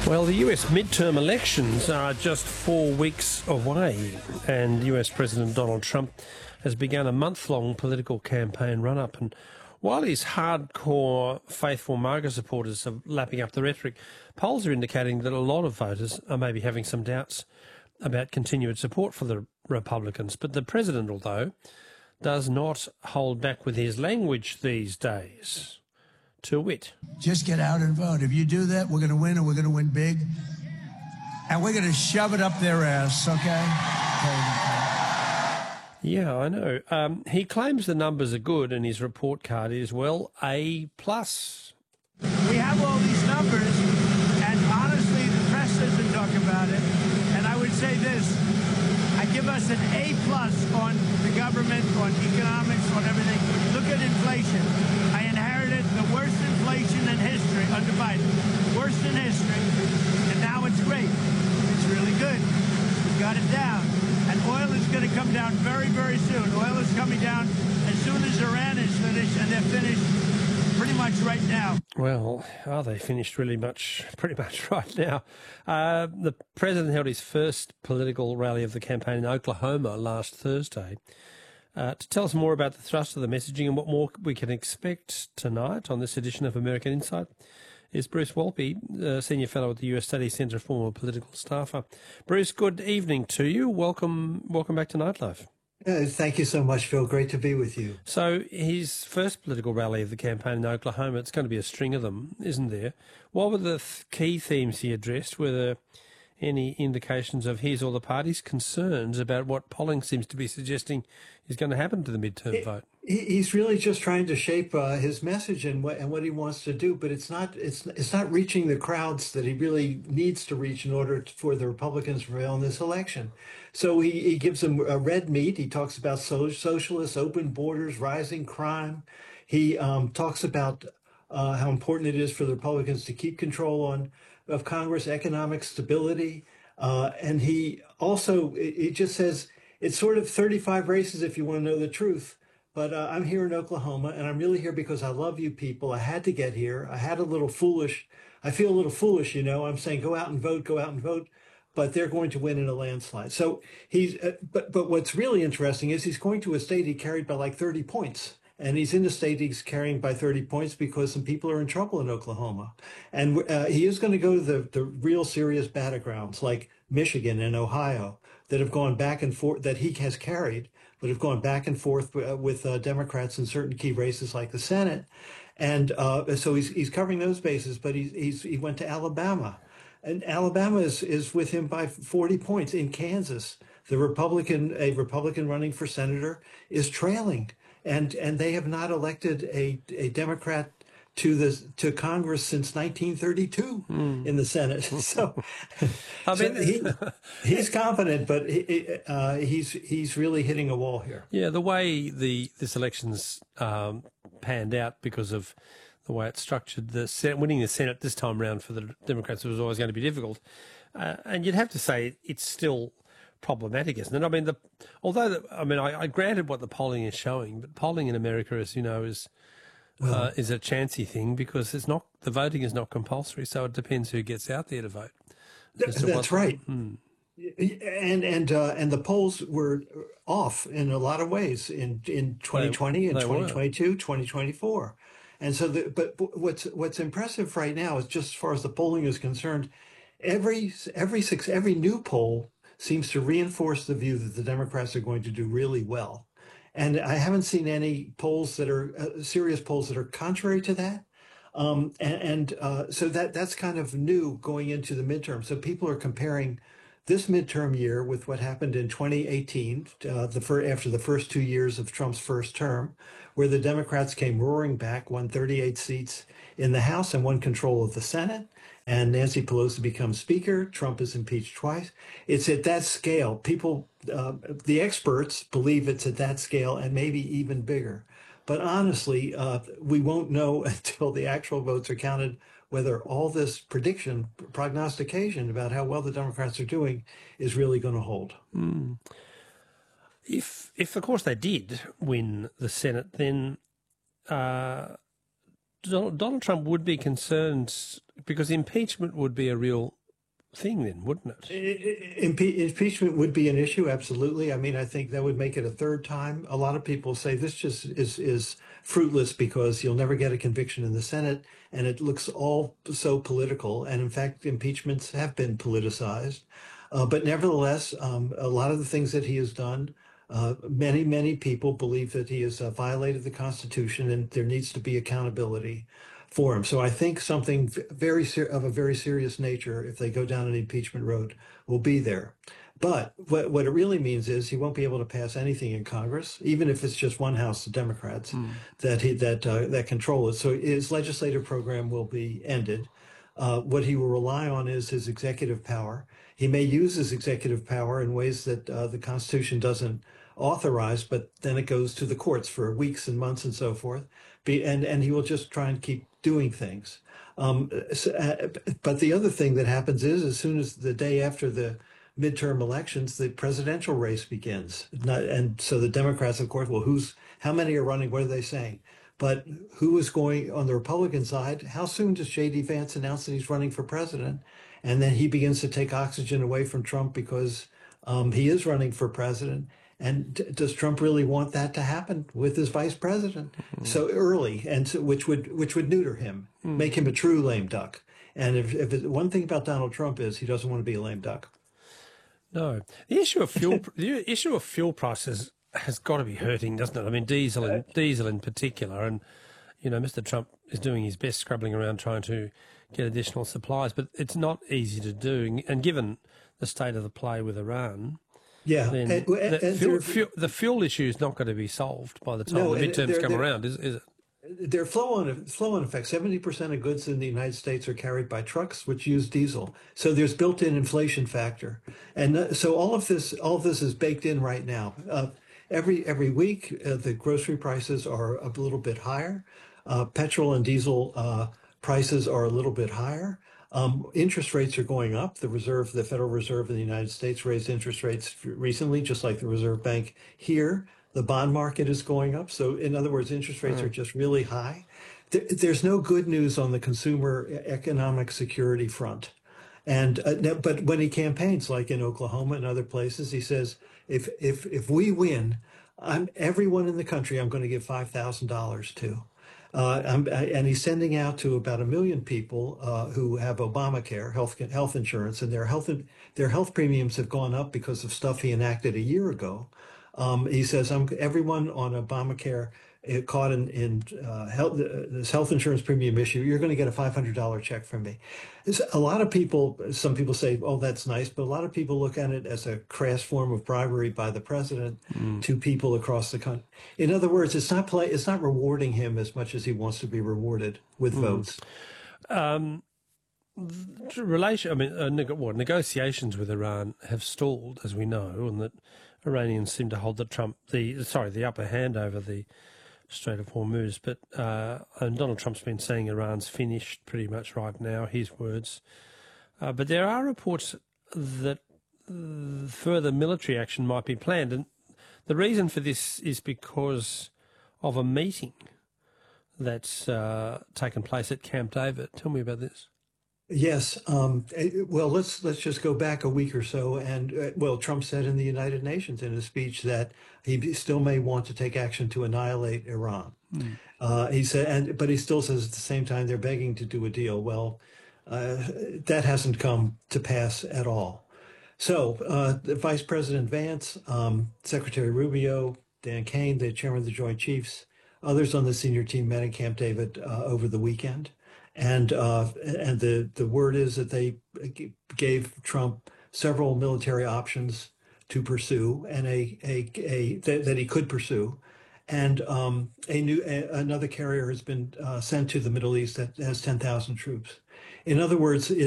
Well, the US midterm elections are just 4 weeks away, and US President Donald Trump has begun a month-long political campaign run-up. And while his hardcore faithful MAGA supporters are lapping up the rhetoric, polls are indicating that a lot of voters are maybe having some doubts about continued support for the Republicans. But the president, although, does not hold back with his language these days. To wit, just get out and vote. If you do that, we're going to win, and we're going to win big. And we're going to shove it up their ass, okay? Yeah, I know. He claims the numbers are good, and his report card is, well, A+. We have all these numbers, and honestly, the press doesn't talk about it. And I would say this: I give us an A+ on the government, on economics, on everything. Look at inflation. I inherited the worst inflation in history under Biden, worst in history, and now it's great. It's really good. We got it down. And oil is going to come down very, very soon. Oil is coming down as soon as Iran is finished, and they're finished pretty much right now. Well, are they finished pretty much right now? The president held his first political rally of the campaign in Oklahoma last Thursday. To tell us more about the thrust of the messaging and what more we can expect tonight on this edition of American Insight is Bruce Walpy, Senior Fellow at the US Studies Centre, former political staffer. Bruce, good evening to you. Welcome back to Nightlife. Thank you so much, Phil. Great to be with you. So his first political rally of the campaign in Oklahoma, it's going to be a string of them, isn't there? What were the key themes he addressed? Were there any indications of his or the party's concerns about what polling seems to be suggesting is going to happen to the midterm vote? He's really just trying to shape his message and what he wants to do, but it's not reaching the crowds that he really needs to reach in order for the Republicans to prevail in this election. So he gives them a red meat. He talks about socialists, open borders, rising crime. He talks about how important it is for the Republicans to keep control of Congress, economic stability, and he just says it's sort of 35 races if you want to know the truth. But I'm here in Oklahoma, and I'm really here because I love you people. I had to get here. I feel a little foolish, I'm saying go out and vote. But they're going to win in a landslide. So but what's really interesting is he's going to a state he carried by like 30 points. And he's in a state he's carrying by 30 points because some people are in trouble in Oklahoma. And he is going to go to the real serious battlegrounds like Michigan and Ohio that have gone back and forth, that he has carried, but have gone back and forth with Democrats in certain key races like the Senate. And so he's covering those bases, but he went to Alabama. And Alabama is with him by 40 points. In Kansas, a Republican running for senator is trailing. And they have not elected a Democrat to Congress since 1932 in the Senate. So, he's confident, but he's really hitting a wall here. Yeah, the way this election's panned out because of the way it's structured, winning the Senate this time around for the Democrats was always going to be difficult, and you'd have to say it's still problematic, isn't it? I mean, I granted what the polling is showing, but polling in America, as you know, is a chancy thing because the voting is not compulsory, so it depends who gets out there to vote. That's right. And the polls were off in a lot of ways in 2020 and 2022, 2024. And so, but what's impressive right now is just as far as the polling is concerned, every new poll seems to reinforce the view that the Democrats are going to do really well. And I haven't seen any polls that are serious polls that are contrary to that. So that's kind of new going into the midterm. So people are comparing this midterm year with what happened in 2018, after the first 2 years of Trump's first term, where the Democrats came roaring back, won 38 seats in the House and won control of the Senate. And Nancy Pelosi becomes Speaker. Trump is impeached twice. It's at that scale. People, the experts believe it's at that scale and maybe even bigger. But honestly, we won't know until the actual votes are counted whether all this prognostication about how well the Democrats are doing is really going to hold. If of course they did win the Senate, then Donald Trump would be concerned because impeachment would be a real thing then, wouldn't it? Impeachment would be an issue, absolutely. I mean, I think that would make it a third time. A lot of people say this just is fruitless because you'll never get a conviction in the Senate, and it looks all so political. And in fact, impeachments have been politicized. But nevertheless, a lot of the things that he has done, many people believe that he has violated the Constitution, and there needs to be accountability for him. So I think something of a very serious nature, if they go down an impeachment road, will be there. But what it really means is he won't be able to pass anything in Congress, even if it's just one House of Democrats that control it. So his legislative program will be ended. What he will rely on is his executive power. He may use his executive power in ways that the Constitution doesn't authorize, but then it goes to the courts for weeks and months and so forth. And he will just try and keep doing things. But the other thing that happens is, as soon as the day after the midterm elections, the presidential race begins. And so the Democrats, of course, well, how many are running? What are they saying? But who is going on the Republican side? How soon does J.D. Vance announce that he's running for president? And then he begins to take oxygen away from Trump because he is running for president. And does Trump really want that to happen with his vice president so early, and so, which would neuter him, make him a true lame duck? And if one thing about Donald Trump is he doesn't want to be a lame duck. No, the issue of fuel prices has got to be hurting, doesn't it? I mean, diesel in particular, and Mr. Trump is doing his best, scrabbling around trying to get additional supplies, but it's not easy to do. And given the state of the play with Iran. Yeah, then the fuel issue is not going to be solved by the time the midterms come around, is it? There are flow-on effects. 70% of goods in the United States are carried by trucks, which use diesel. So there's built-in inflation factor, and so all of this is baked in right now. Every week, the grocery prices are a little bit higher. Petrol and diesel prices are a little bit higher. Interest rates are going up. The Federal Reserve in the United States raised interest rates recently, just like the Reserve Bank here. The bond market is going up. So in other words, interest rates are just really high. There's no good news on the consumer economic security front. And but when he campaigns, like in Oklahoma and other places, he says, if we win, everyone in the country I'm going to give $5,000 to. And he's sending out to about 1 million people who have Obamacare, health insurance, and their health premiums have gone up because of stuff he enacted a year ago. He says, everyone on Obamacare caught in this health insurance premium issue, you're going to get a $500 check from me. A lot of people, some people say, oh, that's nice, but a lot of people look at it as a crass form of bribery by the president to people across the country. In other words, it's not rewarding him as much as he wants to be rewarded with votes. Negotiations with Iran have stalled, as we know, and that Iranians seem to hold the upper hand over the Strait of Hormuz. But and Donald Trump's been saying Iran's finished pretty much right now, his words. But there are reports that further military action might be planned, and the reason for this is because of a meeting that's taken place at Camp David. Tell me about this. Yes. Well, let's just go back a week or so. And Trump said in the United Nations in a speech that he still may want to take action to annihilate Iran. He said, but he still says at the same time they're begging to do a deal. Well, that hasn't come to pass at all. So Vice President Vance, Secretary Rubio, Dan Kane, the chairman of the Joint Chiefs, others on the senior team met at Camp David over the weekend. And the word is that they gave Trump several military options to pursue, and that he could pursue, and another carrier has been sent to the Middle East that has 10,000 troops. In other words,